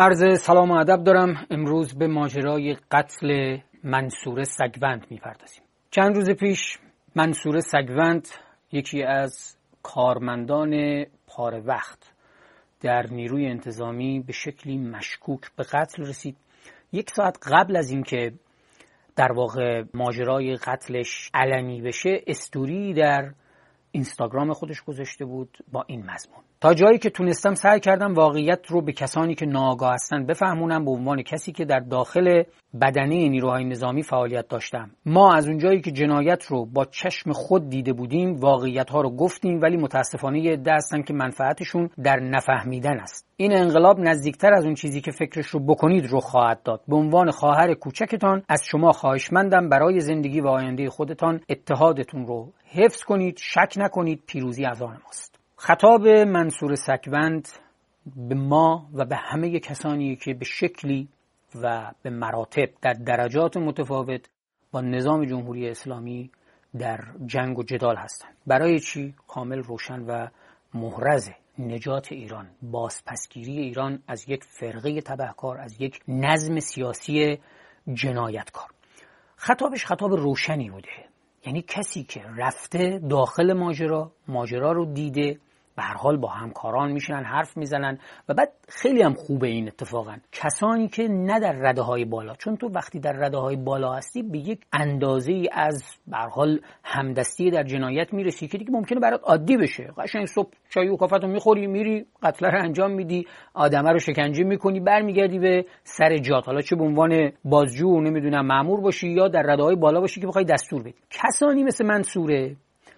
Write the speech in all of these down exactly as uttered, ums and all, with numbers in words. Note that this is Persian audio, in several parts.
عرض سلام و ادب دارم. امروز به ماجرای قتل منصور سگوند میپردازیم. چند روز پیش منصور سگوند، یکی از کارمندان پاره وقت در نیروی انتظامی، به شکلی مشکوک به قتل رسید. یک ساعت قبل از اینکه در واقع ماجرای قتلش علنی بشه، استوری در اینستاگرام خودش گذاشته بود با این مضمون: تا جایی که تونستم سعی کردم واقعیت رو به کسانی که ناآگاه هستن بفهمونم، به عنوان کسی که در داخل بدنه نیروهای نظامی فعالیت داشتم. ما از اونجایی که جنایت رو با چشم خود دیده بودیم واقعیت ها رو گفتیم، ولی متاسفانه یه عده هستن که منفعتشون در نفهمیدن است. این انقلاب نزدیکتر از اون چیزی که فکرش رو بکنید رو خواهد داد. به عنوان خواهر کوچکتان از شما خواهشمندم برای زندگی و آینده خودتان اتحادتون رو حفظ کنید، شک نکنید، پیروزی از آن ماست. خطاب منصور سگوند به ما و به همه کسانی که به شکلی و به مراتب در درجات متفاوت با نظام جمهوری اسلامی در جنگ و جدال هستند. برای چی؟ کامل روشن و محرزه: نجات ایران، بازپسگیری ایران از یک فرقه تبهکار، از یک نظم سیاسی جنایتکار. خطابش خطاب روشنی بوده. یعنی کسی که رفته داخل ماجرا، ماجرا رو دیده، به هر حال با همکاران میشنن، حرف میزنن و بعد خیلی هم خوبه این اتفاقا کسانی که نه در رده های بالا، چون تو وقتی در رده های بالا هستی به یک اندازه ای از به هر حال همدستی در جنایت میرسی که دیگه ممکنه برات عادی بشه. قشنگ صبح چای و کافتو میخوری، میری قتل رو انجام میدی، آدمه رو شکنجه میکنی، برمیگردی به سر جات، حالا چه به عنوان بازجو نمیدونم مأمور باشی یا در رده های بالا باشی که بخوای دستور بدی. کسانی مثل منصوره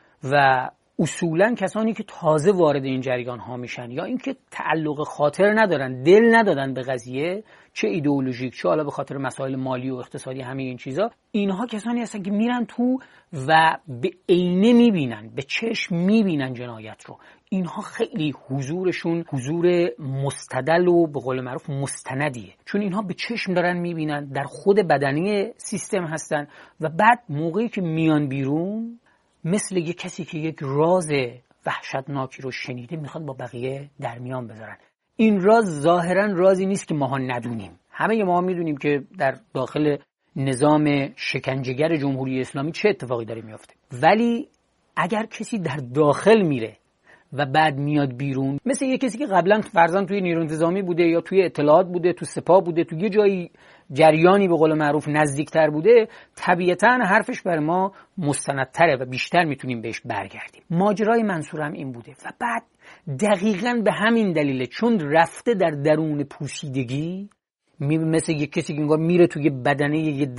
و اصولاً کسانی که تازه وارد این جریان ها میشن یا اینکه تعلق خاطر ندارن، دل ندادن به قضیه، چه ایدئولوژیک چه حالا به خاطر مسائل مالی و اقتصادی، همه این چیزا، اینها کسانی هستن که میرن تو و به عینه میبینن، به چشم میبینن جنایت رو. اینها خیلی حضورشون حضور مستدل و به قول معروف مستندیه، چون اینها به چشم دارن میبینن، در خود بدنی سیستم هستن و بعد موقعی که میان بیرون مثل یک کسی که یک راز وحشتناکی رو شنیده میخواد با بقیه در میان بذارن. این راز ظاهرا رازی نیست که ماها ندونیم. همه ما میدونیم که در داخل نظام شکنجهگر جمهوری اسلامی چه اتفاقی داره میفته، ولی اگر کسی در داخل میره و بعد میاد بیرون، مثل یک کسی که قبلا فرضاً توی نیروی انتظامی بوده یا توی اطلاعات بوده، تو سپاه بوده، تو یه جایی جریانی به قول معروف نزدیکتر بوده، طبیعتاً حرفش بر ما مستندتره و بیشتر میتونیم بهش برگردیم. ماجرای منصور هم این بوده و بعد دقیقاً به همین دلیله، چون رفته در درون پوسیدگی، مثل یک کسی که انگار میره توی بدنه یه